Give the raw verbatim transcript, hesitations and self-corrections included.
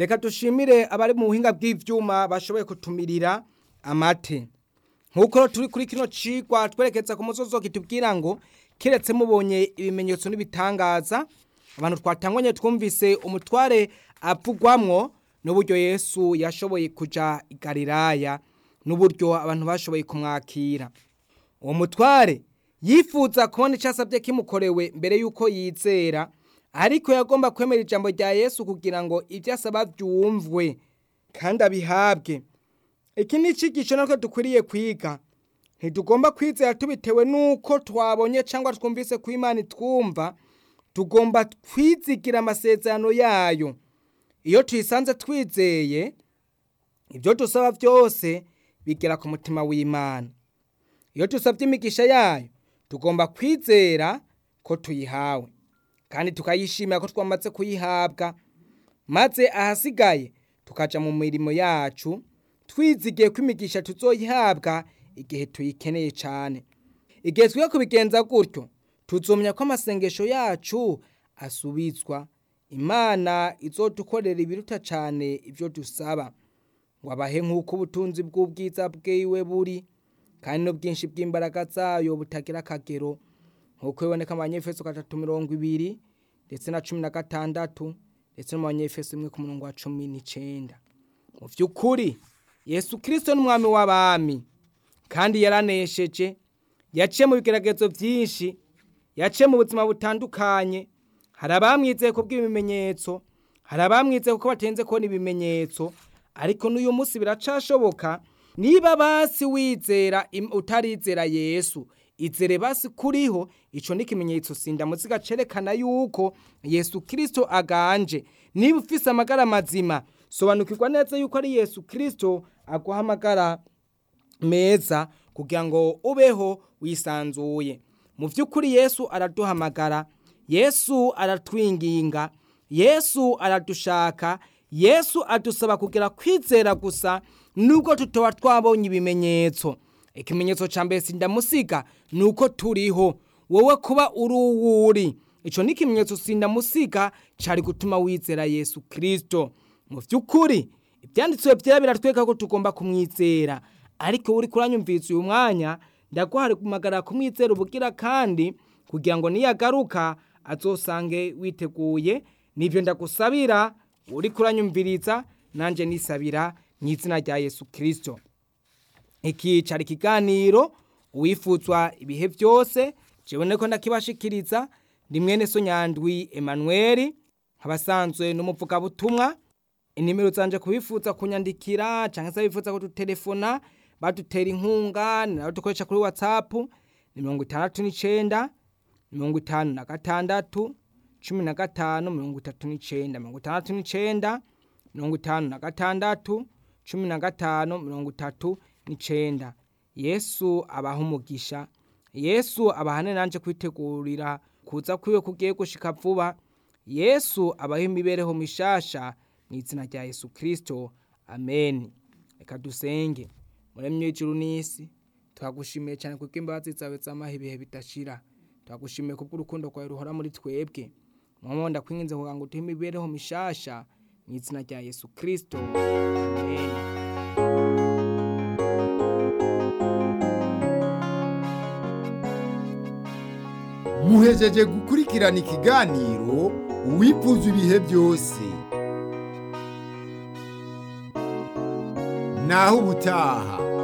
reka dushimire abari mu buhinga bw'ivyuma bashoboye kutumirira amate. Nkuko turi kuri kino cigwa twerekeza ku musozo kitubwira ngo kiretse mubonye ibimenyetso n'ibitangaza, abantu twatangwanye twumvise umutware avugwamwo n'uburyo Yesu yashoboye kuja i Galilaya n'uburyo abantu bashoboye kumwakira. Uwo mutware yifuza kubona icasavye kimukorewe mbere yuko yizera, ariko yagomba kwemera ijambo rya Yesu kugira ngo ivyo asaba vyumvwe kandi abihabwe. Iki ni icigisho natwe dukwiriye kwiga. Ntitugomba kwizera tubitewe nuko twabonye cyangwa twumvise ku Imana itwumva, tugomba kwizigira amasezerano yayo. Iyo tuyisanze twizeye, ibyo dusaba byose bigera ku mutima w'Imana. Iyo dusabye imigisha yayo, tugomba kwizera ko tuyihawe kandi tukayishimira ko twamaze kuyihabwa, maze ahasigaye tukaja mu mirimo yacu twizigiye ko imigisha tuzoyihabwa igihe tuyikeneye cyane. Igihe twiye kubigenza gutyo, tuzomenya ko amasengesho yacu asubizwa. Imana izodukorera ibiruta cyane ibyo dusaba, ngo abahe nk'uko ubutunzi bw'ubwiza bwiwe buri kandi n'ubwinshi bw'imbaraga zayo butagira akagero, nk'uko biboneka mu Banyefeso gatatu mirongo ibiri ndetse na cumi na gatandatu ndetse no mu Banyefeso imwe ku murongo wa cumi n'icenda. Mu vy'ukuri Yesu Kristo n'umwami w'abami kandi yaranesheje, yaciye mu bigeragezo byinshi, yaciye mu buzima butandukanye. Hari abamwizeye ku bw'ibimenyetso, hari abamwizeye kuko batenze kubona ibimenyetso, ariko n'uyu munsi biracashoboka. Niba basi wizera utarizera Yesu, izere basi kuriho, ico ni ikimenyetso sindamuziga cerekana yuko Yesu Kristo aganje. Niba ufise amagara mazima, sobanukirwa neza yuko ari Yesu Kristo aguha amagara meza kugira ngo ubeho wisanzuye. Mu vy'ukuri Yesu araduhamagara, Yesu aratwinginga, Yesu aradushaka, Yesu adusaba kugira kwizera gusa nubwo tutoba twabonye ibimenyetso. Ikimenyetso ca mbere sindamusiga nuko turiho, wowe kuba uri uwuri, ico ni ikimenyetso sindamusiga cari gutuma wizera Yesu Kristo. Mu vy'ukuri ivyanditswe vyera biratwereka ko tugomba kumwizera, ariko uri kuranyumvise uyu mwanya ndaguhamagara kumwizera ubugira kandi kugira ngo niyagaruka azosange witeguye. Nivyo ndagusabira uri kuranyumviriza, nanje nisabira mw'izina rya Yesu Kristo. Iki cari ikiganiro uwifuzwa ibihe byose, jewe neko ndakibashikiriza. Ndi mwene so Nyandwi Emmanuel, abasanzwe n'umuvuga butumwa. Inimero zanje kubifuza kunyandikira canke se bifuza kudutelefona badutera inkunga nayo dukoresha kuri WhatsApp ni mirongo itandatu n'icenda mirongo itanu na gatandatu cumi na gatanu mirongo itatu n'icenda mirongo itandatu n'icenda mirongo itanu na gatandatu cumi na gatanu mirongo itatu n'icenda. Yesu abaha umugisha, Yesu abahane nanje kwitegurira kuza kwiwe kugiye gushika vuba. Yesu abaha imibereho mishasha mw'izina rya Yesu Kristo, amen. Reka dusenge. Muremye ijuru n'isi, twagushimiye cyane kuko imbabazi zawe z'amahe ibihe bidashira. Twagushimiye kubwo urukundo rwawe ruhora muri twebwe. Mama ndakwinginze kugira ngo utuhe imibereho mishasha mw'izina rya Yesu Kristo, amen. Muhejeje gukurikirana ikiganiro uwifuza ibihe byose. Naho ubutaha.